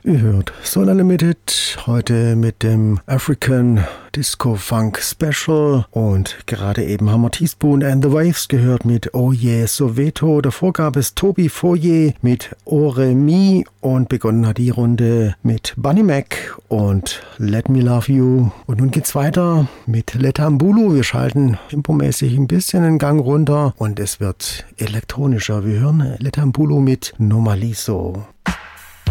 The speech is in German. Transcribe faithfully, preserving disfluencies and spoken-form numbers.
Ihr hört Soul Unlimited, heute mit dem African Disco Funk Special, und gerade eben haben wir Teaspoon and the Waves gehört mit Oh Yeah Soweto. Davor gab es Toby Foyer mit Oremi und begonnen hat die Runde mit Bunny Mac und Let Me Love You. Und nun geht's weiter mit Letambulu. Wir schalten tempomäßig ein bisschen den Gang runter und es wird elektronischer. Wir hören Letambulu mit Nomaliso.